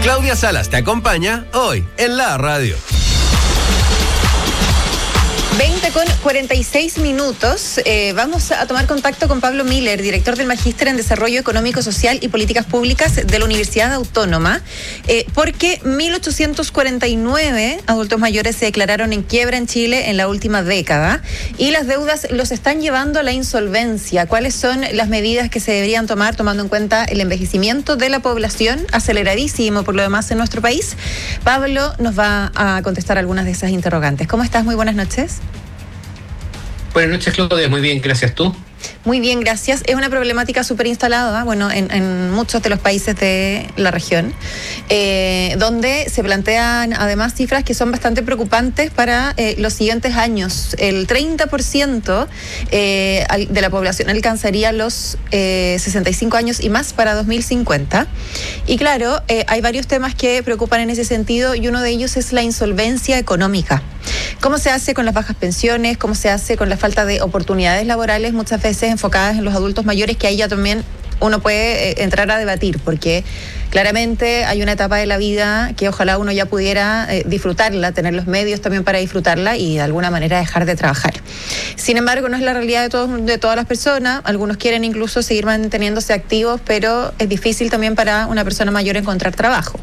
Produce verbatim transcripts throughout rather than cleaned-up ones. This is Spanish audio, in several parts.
Claudia Salas te acompaña hoy en la radio. veinte con cuarenta y seis minutos. Eh, vamos a tomar contacto con Pablo Miller, director del Magíster en Desarrollo Económico, Social y Políticas Públicas de la Universidad Autónoma, eh, porque mil ochocientos cuarenta y nueve adultos mayores se declararon en quiebra en Chile en la última década y las deudas los están llevando a la insolvencia. ¿Cuáles son las medidas que se deberían tomar tomando en cuenta el envejecimiento de la población, aceleradísimo por lo demás en nuestro país? Pablo nos va a contestar algunas de esas interrogantes. ¿Cómo estás? Muy buenas noches. Buenas noches, Claudia. Muy bien, gracias. ¿Tú? Muy bien, gracias. Es una problemática súper instalada, bueno, en, en muchos de los países de la región, eh, donde se plantean además cifras que son bastante preocupantes para eh, los siguientes años. El treinta por ciento eh, de la población alcanzaría los eh, sesenta y cinco años y más para dos mil cincuenta. Y claro, eh, hay varios temas que preocupan en ese sentido y uno de ellos es la insolvencia económica. ¿Cómo se hace con las bajas pensiones? ¿Cómo se hace con la falta de oportunidades laborales, muchas veces enfocadas en los adultos mayores, que ahí ya también uno puede eh, entrar a debatir, porque claramente hay una etapa de la vida que ojalá uno ya pudiera eh, disfrutarla, tener los medios también para disfrutarla y de alguna manera dejar de trabajar. Sin embargo, no es la realidad de, todos, de todas las personas. Algunos quieren incluso seguir manteniéndose activos, pero es difícil también para una persona mayor encontrar trabajo.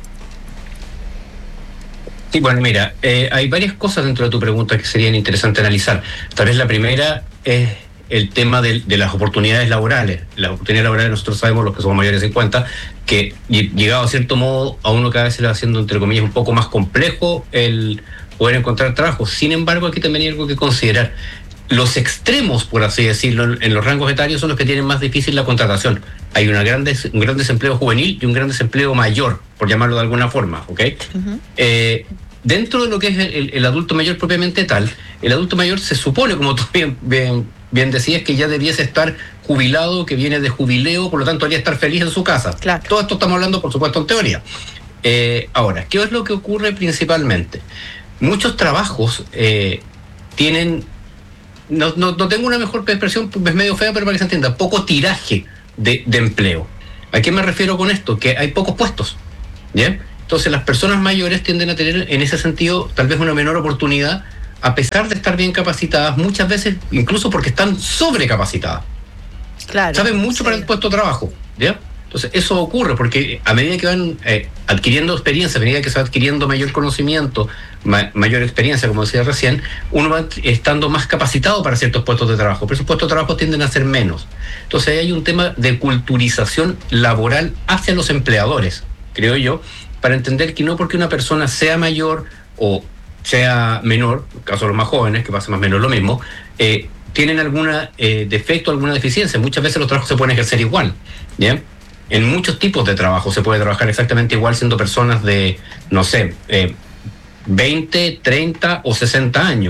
Sí, bueno, mira, eh, hay varias cosas dentro de tu pregunta que serían interesantes analizar. Tal vez la primera es el tema de, de las oportunidades laborales. Las oportunidades laborales, nosotros sabemos, los que somos mayores de cincuenta, que llegado a cierto modo a uno cada vez se le va haciendo, entre comillas, un poco más complejo el poder encontrar trabajo. Sin embargo, aquí también hay algo que considerar. Los extremos, por así decirlo, en los rangos etarios son los que tienen más difícil la contratación. Hay una gran des, un gran desempleo juvenil y un gran desempleo mayor, por llamarlo de alguna forma, ¿ok? Uh-huh. Eh, dentro de lo que es el, el adulto mayor propiamente tal, el adulto mayor se supone, como tú bien, bien, bien decías, que ya debiese estar jubilado, que viene de jubileo, por lo tanto debería estar feliz en su casa. Claro. Todo esto estamos hablando, por supuesto, en teoría. Eh, ahora, ¿qué es lo que ocurre principalmente? Muchos trabajos eh, tienen... No, no, no tengo una mejor expresión, es medio fea, pero para que se entienda, poco tiraje de, de empleo. ¿A qué me refiero con esto? Que hay pocos puestos, ¿bien? Entonces las personas mayores tienden a tener en ese sentido tal vez una menor oportunidad, a pesar de estar bien capacitadas, muchas veces incluso porque están sobrecapacitadas. Claro. Saben mucho sí. para el puesto de trabajo, ¿ya? Entonces eso ocurre porque a medida que van eh, adquiriendo experiencia, a medida que se va adquiriendo mayor conocimiento, ma- mayor experiencia, como decía recién, uno va estando más capacitado para ciertos puestos de trabajo, pero esos puestos de trabajo tienden a ser menos. Entonces ahí hay un tema de culturización laboral hacia los empleadores, creo yo, para entender que no porque una persona sea mayor o sea menor, en el caso de los más jóvenes, que pasa más o menos lo mismo, eh, tienen algún eh, defecto, alguna deficiencia. Muchas veces los trabajos se pueden ejercer igual, ¿bien? En muchos tipos de trabajo se puede trabajar exactamente igual siendo personas de, no sé, eh, veinte, treinta o sesenta años.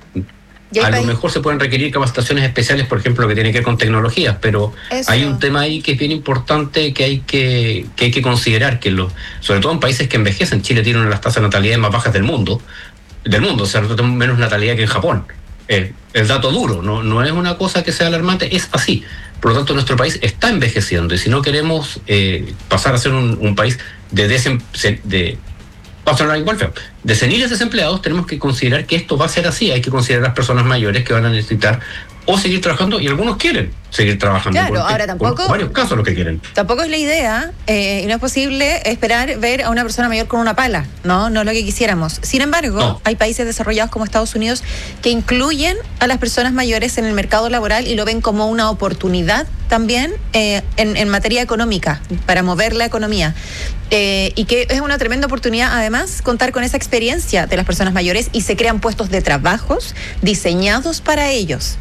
A lo mejor se pueden requerir capacitaciones especiales, por ejemplo, que tienen que ver con tecnologías, pero Eso. hay un tema ahí que es bien importante que hay que, que, hay que considerar, que lo, sobre todo en países que envejecen. Chile tiene una de las tasas de natalidad más bajas del mundo, del mundo, o sea, tenemos menos natalidad que en Japón. Eh, el dato duro, no, no es una cosa que sea alarmante, es así. Por lo tanto, nuestro país está envejeciendo y si no queremos eh, pasar a ser un, un país de, desem, de, igual, de seniles desempleados, tenemos que considerar que esto va a ser así. Hay que considerar a las personas mayores que van a necesitar o seguir trabajando, y algunos quieren seguir trabajando. Claro, porque, ahora tampoco... Por varios casos lo que quieren. Tampoco es la idea, eh, y no es posible esperar ver a una persona mayor con una pala, ¿no? No es lo que quisiéramos. Sin embargo, no. hay países desarrollados como Estados Unidos que incluyen a las personas mayores en el mercado laboral y lo ven como una oportunidad también eh, en, en materia económica, para mover la economía. Eh, y que es una tremenda oportunidad, además, contar con esa experiencia de las personas mayores y se crean puestos de trabajos diseñados para ellos.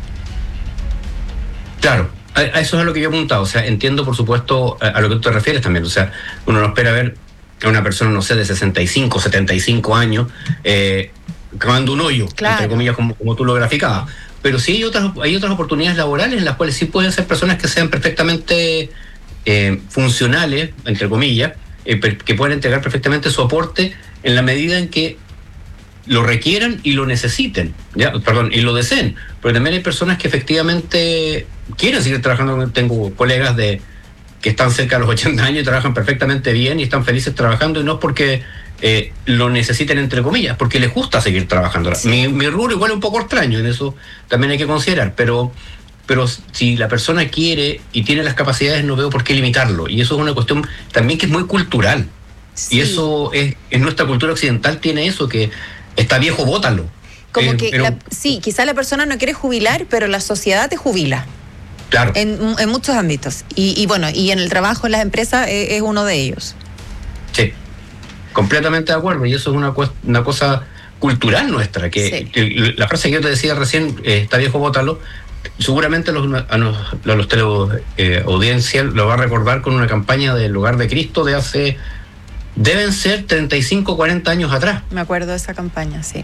Claro, a eso es a lo que yo he apuntado. O sea, entiendo, por supuesto, a lo que tú te refieres también. O sea, uno no espera ver a una persona, no sé, de sesenta y cinco, setenta y cinco años, eh, cavando un hoyo, claro. entre comillas, como, como tú lo graficabas. Pero sí hay otras, hay otras oportunidades laborales en las cuales sí pueden ser personas que sean perfectamente eh, funcionales, entre comillas, eh, que pueden entregar perfectamente su aporte en la medida en que lo requieran y lo necesiten, ya, perdón, y lo deseen. Pero también hay personas que efectivamente quieren seguir trabajando. Tengo colegas de que están cerca de los ochenta años y trabajan perfectamente bien y están felices trabajando, y no es porque eh, lo necesiten, entre comillas, porque les gusta seguir trabajando. Sí. Mi, mi rubro igual es un poco extraño, en eso también hay que considerar, pero, pero si la persona quiere y tiene las capacidades, no veo por qué limitarlo, y eso es una cuestión también que es muy cultural. Sí. Y eso es, en nuestra cultura occidental tiene eso, que está viejo, bótalo. Como eh, que, pero, la, sí, quizás la persona no quiere jubilar, pero la sociedad te jubila. Claro. En, en muchos ámbitos. Y, y bueno, y en el trabajo, en las empresas, es, es uno de ellos. Sí, completamente de acuerdo. Y eso es una, una cosa cultural nuestra, que, sí. que la frase que yo te decía recién, eh, está viejo, bótalo, seguramente los, a los, a los teleaudiencia eh, lo va a recordar con una campaña del Hogar de Cristo de hace... Deben ser treinta y cinco, cuarenta años atrás. Me acuerdo de esa campaña, sí.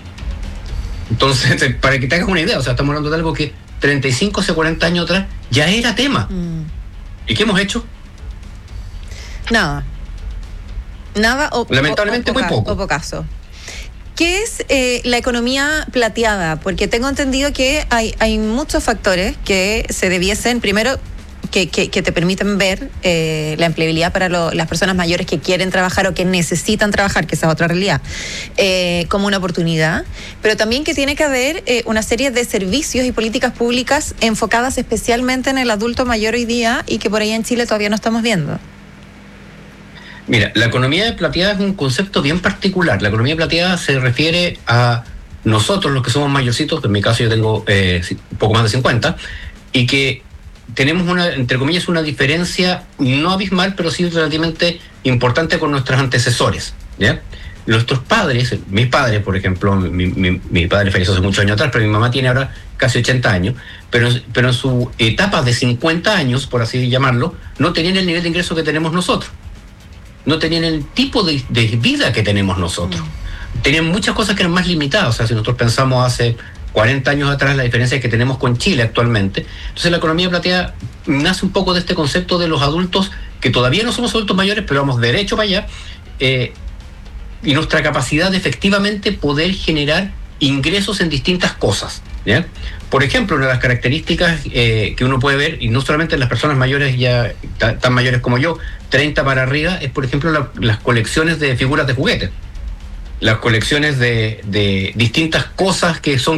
Entonces, para que te hagas una idea, o sea, estamos hablando de algo que treinta y cinco o cuarenta años atrás ya era tema. Mm. ¿Y qué hemos hecho? Nada. Nada o lamentablemente o, o, muy poco. O pocaso. ¿Qué es eh, la economía plateada? Porque tengo entendido que hay, hay muchos factores que se debiesen, primero, Que, que, que te permiten ver eh, la empleabilidad para lo, las personas mayores que quieren trabajar o que necesitan trabajar, que esa es otra realidad, eh, como una oportunidad, pero también que tiene que haber eh, una serie de servicios y políticas públicas enfocadas especialmente en el adulto mayor hoy día y que por ahí en Chile todavía no estamos viendo. Mira, la economía plateada es un concepto bien particular. La economía plateada se refiere a nosotros, los que somos mayorcitos, en mi caso yo tengo eh, un poco más de cincuenta, y que tenemos una, entre comillas, una diferencia no abismal, pero sí relativamente importante con nuestros antecesores, ¿ya? Nuestros padres, mis padres, por ejemplo, mi, mi, mi padre falleció hace muchos años atrás, pero mi mamá tiene ahora casi ochenta años, pero, pero en su etapa de cincuenta años, por así llamarlo, no tenían el nivel de ingreso que tenemos nosotros, no tenían el tipo de, de vida que tenemos nosotros, mm. tenían muchas cosas que eran más limitadas. O sea, si nosotros pensamos hace cuarenta años atrás, la diferencia que tenemos con Chile actualmente. Entonces la economía plateada nace un poco de este concepto de los adultos, que todavía no somos adultos mayores, pero vamos derecho para allá, eh, y nuestra capacidad de efectivamente poder generar ingresos en distintas cosas, ¿ya? Por ejemplo, una de las características eh, que uno puede ver, y no solamente en las personas mayores ya tan, tan mayores como yo, treinta para arriba, es por ejemplo la, las colecciones de figuras de juguetes, las colecciones de, de distintas cosas que son